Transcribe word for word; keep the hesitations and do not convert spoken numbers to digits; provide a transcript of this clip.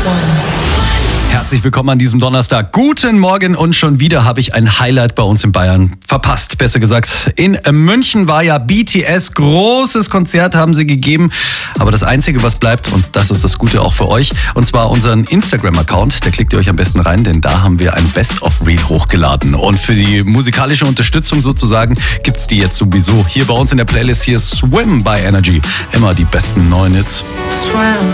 Herzlich willkommen an diesem Donnerstag. Guten Morgen und schon wieder habe ich ein Highlight bei uns in Bayern verpasst. Besser gesagt, in München war ja B T S. Großes Konzert haben sie gegeben. Aber das Einzige, was bleibt, und das ist das Gute auch für euch, und zwar unseren Instagram-Account. Da klickt ihr euch am besten rein, denn da haben wir ein Best-of-Reel hochgeladen. Und für die musikalische Unterstützung sozusagen gibt's die jetzt sowieso. Hier bei uns in der Playlist, hier Swim by Energy. Immer die besten neuen Hits. Swim.